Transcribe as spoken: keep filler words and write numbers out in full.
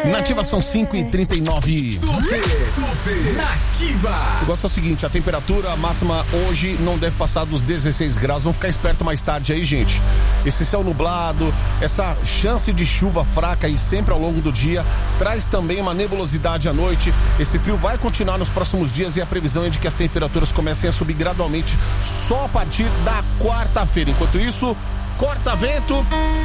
Nativa são cinco e trinta e nove. Super, super Nativa. O negócio é o seguinte, a temperatura máxima hoje não deve passar dos dezesseis graus. Vamos ficar esperto mais tarde aí, gente. Esse céu nublado, essa chance de chuva fraca e sempre ao longo do dia, traz também uma nebulosidade à noite. Esse frio vai continuar nos próximos dias e a previsão é de que as temperaturas comecem a subir gradualmente só a partir da quarta-feira. Enquanto isso, corta vento.